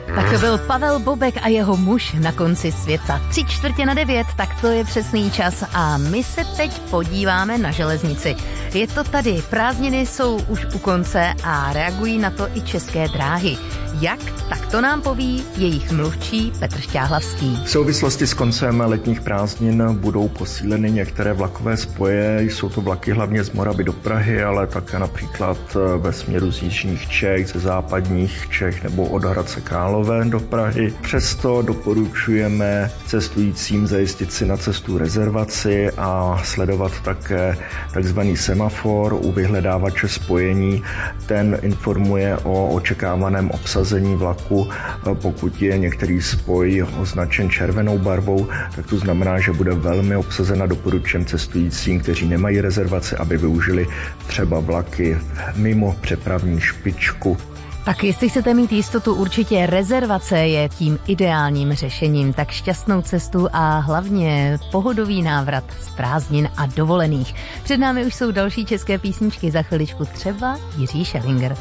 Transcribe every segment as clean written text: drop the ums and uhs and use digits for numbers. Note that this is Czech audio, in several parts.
Tak to byl Pavel Bobek a jeho muž na konci světa. 8:45, tak to je přesný čas a my se teď podíváme na železnici. Je to tady, prázdniny jsou už u konce a reagují na to i České dráhy. Jak? Tak to nám poví jejich mluvčí Petr Šťáhlavský. V souvislosti s koncem letních prázdnin budou posíleny některé vlakové spoje. Jsou to vlaky hlavně z Moravy do Prahy, ale také například ve směru z jižních Čech, ze západních Čech nebo od Hradce Králové do Prahy. Přesto doporučujeme cestujícím zajistit si na cestu rezervaci a sledovat také takzvaný semafor u vyhledávače spojení. Ten informuje o očekávaném obsazení vlaku. Pokud je některý spoj označen červenou barvou, tak to znamená, že bude velmi obsazena. Doporučujem cestujícím, kteří nemají rezervaci, aby využili třeba vlaky mimo přepravní špičku. Tak jestli chcete mít jistotu, určitě rezervace je tím ideálním řešením. Tak šťastnou cestu a hlavně pohodový návrat z prázdnin a dovolených. Před námi už jsou další české písničky, za chviličku třeba Jiří Schellinger.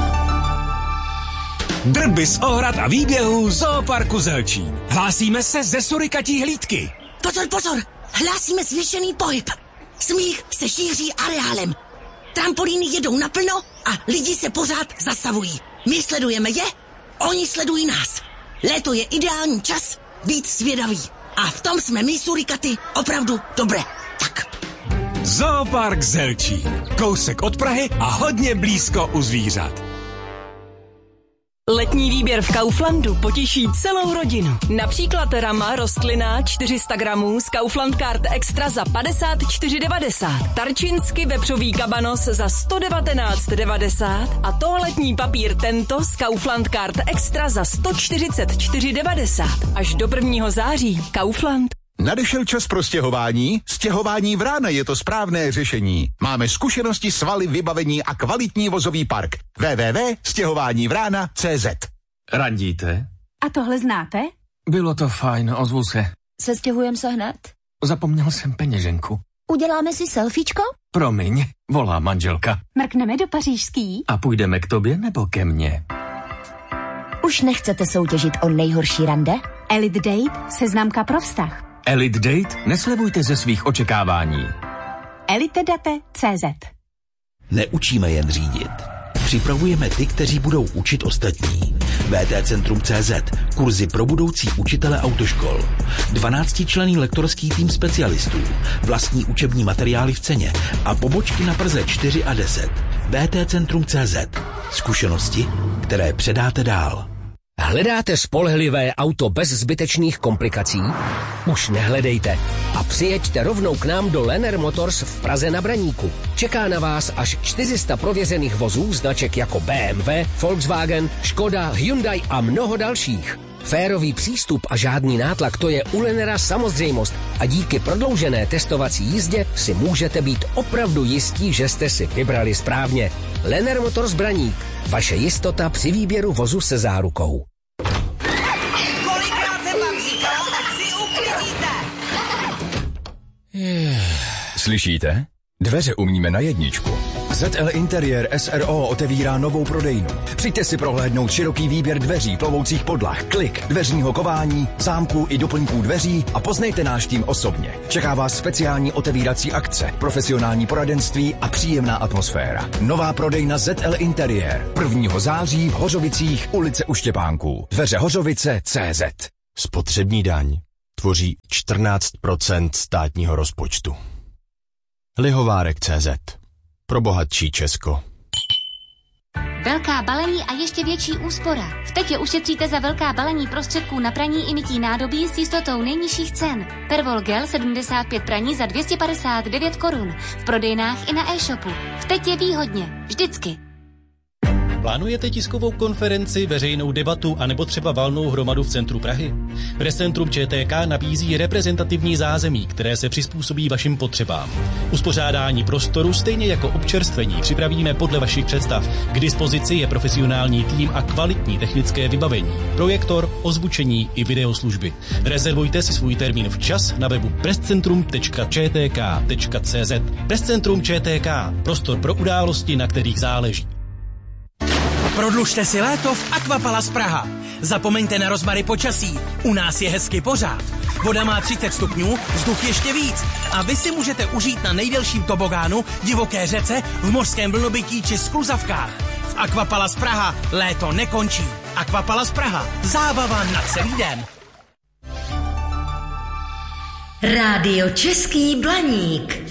Drby z ohrad a výběhů Zooparku Zelčín. Hlásíme se ze surikatí hlídky. Pozor, pozor, hlásíme zvýšený pohyb. Smích se šíří areálem. Trampolíny jedou naplno a lidi se pořád zastavují. My sledujeme je, oni sledují nás. Léto je ideální čas být zvědavý. A v tom jsme my surikaty opravdu dobré. Tak. Zoopark Zelčín. Kousek od Prahy a hodně blízko u zvířat. Letní výběr v Kauflandu potěší celou rodinu. Například rama rostlinná 400 gramů z Kaufland Card Extra za 54,90. Tarčinsky vepřový kabanos za 119,90. A toaletní papír tento z Kaufland Card Extra za 144,90. Až do 1. září. Kaufland. Nadešel čas pro stěhování? Stěhování Vrána je to správné řešení. Máme zkušenosti, svaly, vybavení a kvalitní vozový park. www.stěhovánivrána.cz. Randíte? A tohle znáte? Bylo to fajn, ozvu se. Sestěhujeme se hned? Zapomněl jsem peněženku. Uděláme si selfiečko? Promiň, volá manželka. Mrkneme do pařížský? A půjdeme k tobě nebo ke mně? Už nechcete soutěžit o nejhorší rande? Elite Date, seznamka pro vztah. Elite Date? Neslevujte ze svých očekávání. elitedate.cz. Neučíme jen řídit. Připravujeme ty, kteří budou učit ostatní. VTCentrum.cz. Kurzy pro budoucí učitele autoškol. 12členný lektorský tým specialistů. Vlastní učební materiály v ceně. A pobočky na Praze 4 a 10. VTCentrum.cz. Zkušenosti, které předáte dál. Hledáte spolehlivé auto bez zbytečných komplikací? Už nehledejte a přijeďte rovnou k nám do Lenner Motors v Praze na Braníku. Čeká na vás až 400 prověřených vozů značek jako BMW, Volkswagen, Škoda, Hyundai a mnoho dalších. Férový přístup a žádný nátlak, to je u Lennera samozřejmost a díky prodloužené testovací jízdě si můžete být opravdu jistí, že jste si vybrali správně. Lenner Motors Braník. Vaše jistota při výběru vozu se zárukou. Kolikrát jsem vám říkal, ať si uklidíte. Slyšíte? Dveře umíme na jedničku. ZL Interiér SRO otevírá novou prodejnu. Přijďte si prohlédnout široký výběr dveří, plovoucích podlah, klik, dveřního kování, zámků i doplňků dveří a poznejte náš tým osobně. Čeká vás speciální otevírací akce, profesionální poradenství a příjemná atmosféra. Nová prodejna ZL Interiér. 1. září v Hořovicích, ulice U Štěpánků. Dveře Hořovice.cz. Spotřební daň tvoří 14% státního rozpočtu. Lihovárek.cz. Pro bohatší Česko. Velká balení a ještě větší úspora. V Tetě ušetříte za velká balení prostředků na praní i mytí nádobí s jistotou nejnižších cen. Pervol Gel 75 praní za 259 korun. V prodejnách i na e-shopu. V Tetě výhodně. Vždycky. Plánujete tiskovou konferenci, veřejnou debatu anebo třeba valnou hromadu v centru Prahy? Prescentrum ČTK nabízí reprezentativní zázemí, které se přizpůsobí vašim potřebám. Uspořádání prostoru stejně jako občerstvení připravíme podle vašich představ. K dispozici je profesionální tým a kvalitní technické vybavení. Projektor, ozvučení i videoslužby. Rezervujte si svůj termín včas na webu prescentrum.čtk.cz. Prescentrum ČTK. Prostor pro události, na kterých záleží. Prodlužte si léto v Aquapalace Praha. Zapomeňte na rozmary počasí. U nás je hezky pořád. Voda má 30 stupňů, vzduch ještě víc. A vy si můžete užít na nejdelším tobogánu, divoké řece, v mořském vlnobytí či skluzavkách. V Aquapalace Praha léto nekončí. Aquapalace Praha. Zábava na celý den. Rádio Český Blaník.